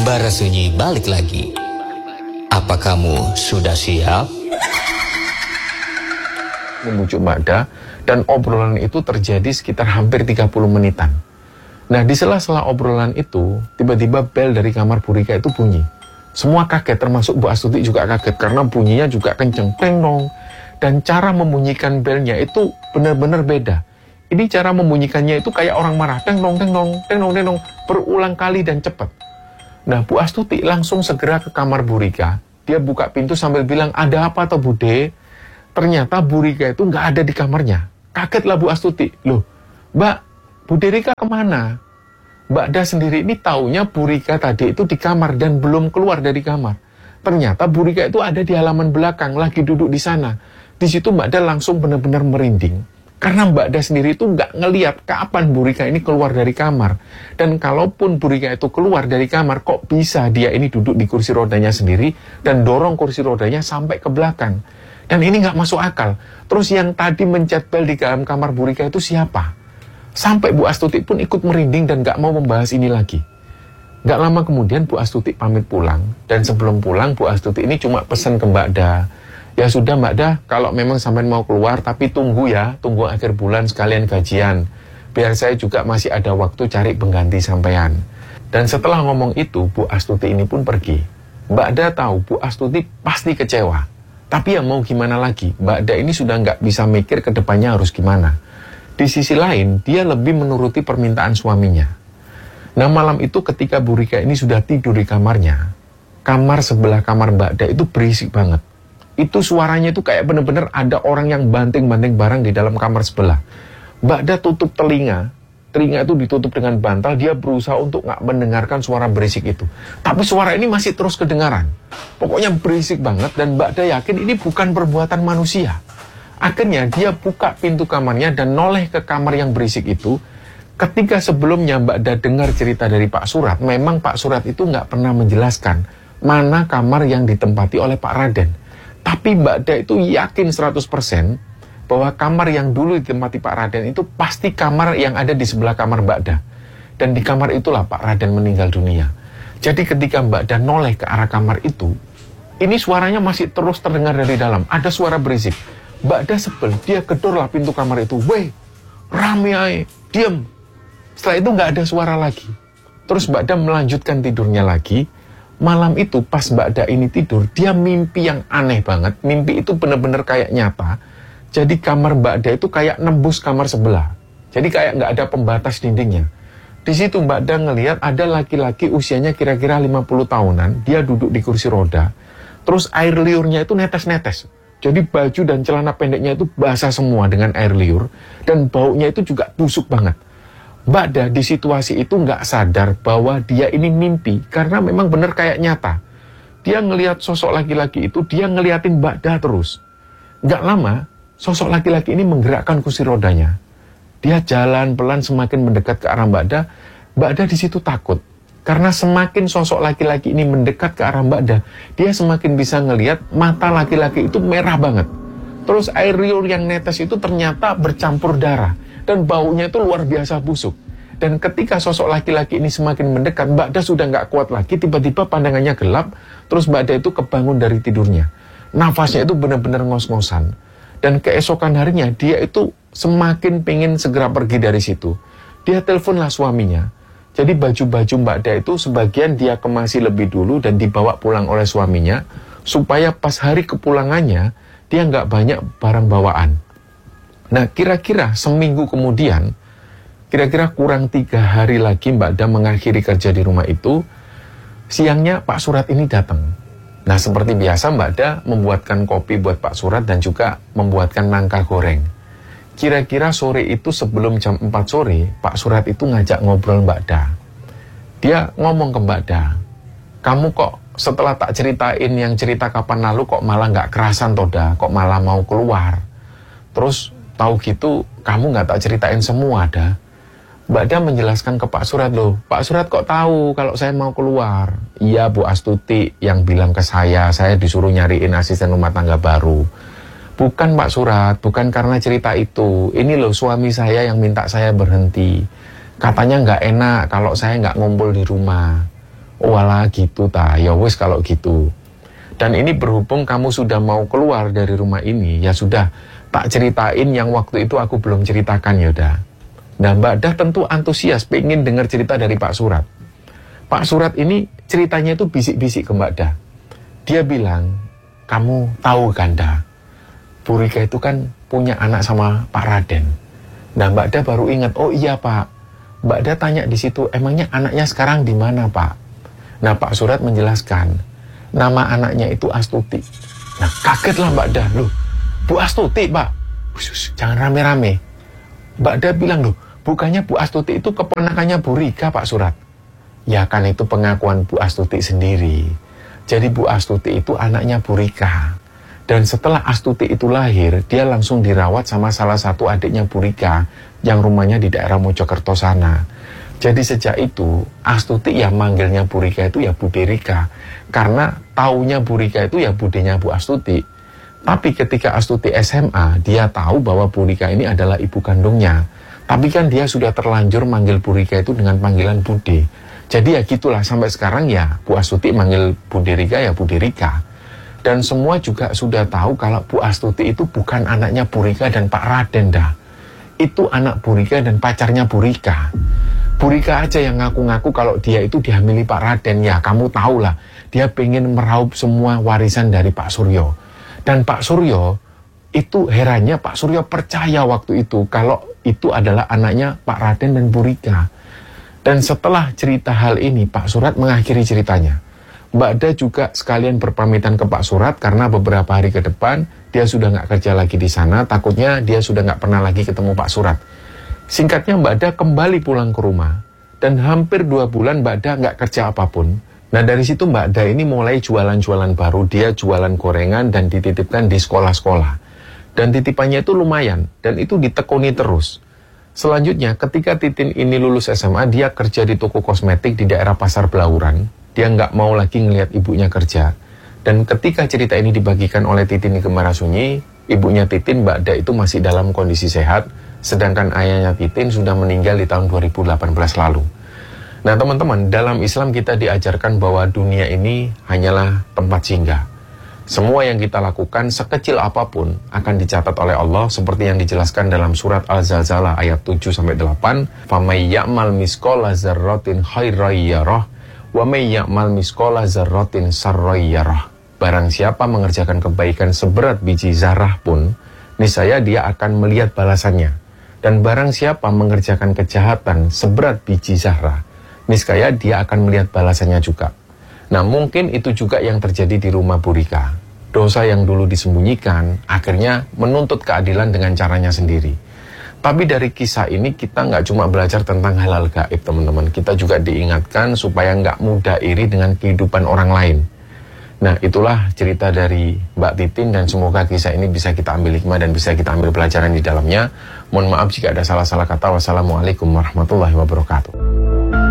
Bara Sunyi balik lagi. Apa kamu sudah siap? Membujuk Mbak Da, dan obrolan itu terjadi sekitar hampir 30 menitan. Nah, di sela-sela obrolan itu, tiba-tiba bel dari kamar Bu Rika itu bunyi. Semua kaget, termasuk Bu Astuti juga kaget, karena bunyinya juga kenceng, teng dong. Dan cara membunyikan belnya itu benar-benar beda. Ini cara membunyikannya itu kayak orang marah, teng dong, teng dong, teng dong, teng dong, berulang kali dan cepat. Nah, Bu Astuti langsung segera ke kamar Bu Rika. Dia buka pintu sambil bilang, ada apa toh Bude? Ternyata Bu Rika itu nggak ada di kamarnya. Kagetlah Bu Astuti. Loh, Mbak, Bude Rika kemana? Mbak Da sendiri ini taunya Bu Rika tadi itu di kamar dan belum keluar dari kamar. Ternyata Bu Rika itu ada di halaman belakang, lagi duduk di sana. Di situ Mbak Da langsung benar-benar merinding. Karena Mbak Da sendiri itu nggak ngeliat kapan Bu Rika ini keluar dari kamar. Dan kalaupun Bu Rika itu keluar dari kamar, kok bisa dia ini duduk di kursi rodanya sendiri dan dorong kursi rodanya sampai ke belakang. Dan ini nggak masuk akal. Terus yang tadi mencet bel di dalam kamar Bu Rika itu siapa? Sampai Bu Astuti pun ikut merinding dan nggak mau membahas ini lagi. Nggak lama kemudian Bu Astuti pamit pulang. Dan sebelum pulang Bu Astuti ini cuma pesan ke Mbak Da. Ya sudah Mbak Da, kalau memang sampai mau keluar, tapi tunggu ya, tunggu akhir bulan sekalian gajian. Biar saya juga masih ada waktu cari pengganti sampean. Dan setelah ngomong itu, Bu Astuti ini pun pergi. Mbak Da tahu Bu Astuti pasti kecewa. Tapi ya mau gimana lagi, Mbak Da ini sudah nggak bisa mikir ke depannya harus gimana. Di sisi lain, dia lebih menuruti permintaan suaminya. Nah, malam itu ketika Bu Rika ini sudah tidur di kamarnya, kamar sebelah kamar Mbak Da itu berisik banget. Itu suaranya itu kayak bener-bener ada orang yang banting-banting barang di dalam kamar sebelah. Mbak Da tutup telinga itu ditutup dengan bantal, dia berusaha untuk nggak mendengarkan suara berisik itu. Tapi suara ini masih terus kedengaran. Pokoknya berisik banget dan Mbak Da yakin ini bukan perbuatan manusia. Akhirnya dia buka pintu kamarnya dan noleh ke kamar yang berisik itu. Ketika sebelumnya Mbak Da dengar cerita dari Pak Surat, memang Pak Surat itu nggak pernah menjelaskan mana kamar yang ditempati oleh Pak Raden. Tapi Mbak Da itu yakin 100% bahwa kamar yang dulu ditempati Pak Raden itu pasti kamar yang ada di sebelah kamar Mbak Da. Dan di kamar itulah Pak Raden meninggal dunia. Jadi ketika Mbak Da noleh ke arah kamar itu, ini suaranya masih terus terdengar dari dalam. Ada suara berisik. Mbak Da sebel, dia gedorlah pintu kamar itu. Weh, rame aja, diem. Setelah itu nggak ada suara lagi. Terus Mbak Da melanjutkan tidurnya lagi. Malam itu pas Mbak Da ini tidur, dia mimpi yang aneh banget. Mimpi itu benar-benar kayak nyata. Jadi kamar Mbak Da itu kayak nembus kamar sebelah. Jadi kayak nggak ada pembatas dindingnya. Di situ Mbak Da ngelihat ada laki-laki usianya kira-kira 50 tahunan. Dia duduk di kursi roda. Terus air liurnya itu netes-netes. Jadi baju dan celana pendeknya itu basah semua dengan air liur. Dan baunya itu juga busuk banget. Mbak Da di situasi itu nggak sadar bahwa dia ini mimpi karena memang benar kayak nyata. Dia ngelihat sosok laki-laki itu, dia ngeliatin Mbak Da terus. Nggak lama, sosok laki-laki ini menggerakkan kursi rodanya. Dia jalan pelan semakin mendekat ke arah Mbak Da. Mbak Da di situ takut. Karena semakin sosok laki-laki ini mendekat ke arah Mbak Da, dia semakin bisa ngelihat mata laki-laki itu merah banget. Terus air liur yang netes itu ternyata bercampur darah. Dan baunya itu luar biasa busuk. Dan ketika sosok laki-laki ini semakin mendekat, Mbak Da sudah nggak kuat lagi, tiba-tiba pandangannya gelap, terus Mbak Da itu kebangun dari tidurnya. Nafasnya itu benar-benar ngos-ngosan. Dan keesokan harinya, dia itu semakin pengen segera pergi dari situ. Dia teleponlah suaminya. Jadi baju-baju Mbak Da itu sebagian dia kemasi lebih dulu dan dibawa pulang oleh suaminya, supaya pas hari kepulangannya, dia nggak banyak barang bawaan. Nah, kira-kira seminggu kemudian, kira-kira kurang 3 hari lagi Mbak Da mengakhiri kerja di rumah itu, siangnya Pak Surat ini datang. Nah, seperti biasa Mbak Da membuatkan kopi buat Pak Surat dan juga membuatkan nangka goreng. Kira-kira sore itu sebelum jam 4 sore, Pak Surat itu ngajak ngobrol Mbak Da. Dia ngomong ke Mbak Da, kamu kok setelah tak ceritain yang cerita kapan lalu kok malah nggak kerasan toh Da, kok malah mau keluar. Terus tahu gitu, kamu nggak tak ceritain semua, dah. Mbak Da menjelaskan ke Pak Surat, loh, Pak Surat kok tahu kalau saya mau keluar? Iya, Bu Astuti yang bilang ke saya disuruh nyariin asisten rumah tangga baru. Bukan Pak Surat, bukan karena cerita itu. Ini loh suami saya yang minta saya berhenti. Katanya nggak enak kalau saya nggak ngumpul di rumah. Walah gitu ta, ya wis kalau gitu. Dan ini berhubung kamu sudah mau keluar dari rumah ini, ya sudah, tak ceritain yang waktu itu aku belum ceritakan ya udah. Nah Mbak Dah tentu antusias, pengen dengar cerita dari Pak Surat. Pak Surat ini ceritanya itu bisik-bisik ke Mbak Dah. Dia bilang, kamu tahu kan Dah, Bu Rika itu kan punya anak sama Pak Raden. Nah Mbak Dah baru ingat, oh iya Pak. Mbak Dah tanya di situ, emangnya anaknya sekarang di mana Pak? Nah Pak Surat menjelaskan, nama anaknya itu Astuti. Nah kagetlah Mbak Dah, loh Bu Astuti Pak? Jangan rame-rame. Mbak Dah bilang, loh bukannya Bu Astuti itu keponakannya Bu Rika Pak Surat? Ya kan itu pengakuan Bu Astuti sendiri. Jadi Bu Astuti itu anaknya Bu Rika. Dan setelah Astuti itu lahir, dia langsung dirawat sama salah satu adiknya Bu Rika yang rumahnya di daerah Mojokerto sana. Jadi sejak itu, Astuti ya manggilnya Bu Rika itu ya Bude Rika. Karena taunya Bu Rika itu ya budenya Bu Astuti. Tapi ketika Astuti SMA, dia tahu bahwa Bu Rika ini adalah ibu kandungnya. Tapi kan dia sudah terlanjur manggil Bu Rika itu dengan panggilan Bude. Jadi ya gitulah, sampai sekarang ya Bu Astuti manggil Bude Rika ya Bude Rika. Dan semua juga sudah tahu kalau Bu Astuti itu bukan anaknya Bu Rika dan Pak Raden dah. Itu anak Bu Rika dan pacarnya Bu Rika. Bu Rika aja yang ngaku-ngaku kalau dia itu dihamili Pak Raden. Ya kamu tahulah, dia pengen meraup semua warisan dari Pak Suryo. Dan Pak Suryo, itu herannya Pak Suryo percaya waktu itu kalau itu adalah anaknya Pak Raden dan Bu Rika. Dan setelah cerita hal ini, Pak Surat mengakhiri ceritanya. Mbak Da juga sekalian berpamitan ke Pak Surat karena beberapa hari ke depan dia sudah nggak kerja lagi di sana. Takutnya dia sudah nggak pernah lagi ketemu Pak Surat. Singkatnya Mbak Da kembali pulang ke rumah dan hampir 2 bulan Mbak Da nggak kerja apapun. Nah dari situ Mbak Da ini mulai jualan-jualan baru. Dia jualan gorengan dan dititipkan di sekolah-sekolah. Dan titipannya itu lumayan dan itu ditekuni terus. Selanjutnya ketika Titin ini lulus SMA, dia kerja di toko kosmetik di daerah Pasar Blauran. Dia nggak mau lagi ngelihat ibunya kerja. Dan ketika cerita ini dibagikan oleh Titin di Gemara Sunyi, ibunya Titin, Mbak Da itu masih dalam kondisi sehat, sedangkan ayahnya Titin sudah meninggal di tahun 2018 lalu. Nah teman-teman, dalam Islam kita diajarkan bahwa dunia ini hanyalah tempat singgah. Semua yang kita lakukan sekecil apapun akan dicatat oleh Allah seperti yang dijelaskan dalam surat Al-Zalzalah ayat 7-8. فَمَنْ يَعْمَلْ مِثْقَالَ ذَرَّةٍ خَيْرًا يَرَهُ وَمَنْ يَعْمَلْ مِثْقَالَ ذَرَّةٍ شَرًّا يَرَهُ. Barang siapa mengerjakan kebaikan seberat biji zarah pun, niscaya dia akan melihat balasannya. Dan barang siapa mengerjakan kejahatan seberat biji zarah, niscaya dia akan melihat balasannya juga. Nah mungkin itu juga yang terjadi di rumah Bu Rika. Dosa yang dulu disembunyikan, akhirnya menuntut keadilan dengan caranya sendiri. Tapi dari kisah ini kita nggak cuma belajar tentang halal gaib teman-teman. Kita juga diingatkan supaya nggak mudah iri dengan kehidupan orang lain. Nah itulah cerita dari Mbak Titin dan semoga kisah ini bisa kita ambil hikmah dan bisa kita ambil pelajaran di dalamnya. Mohon maaf jika ada salah-salah kata. Wassalamualaikum warahmatullahi wabarakatuh.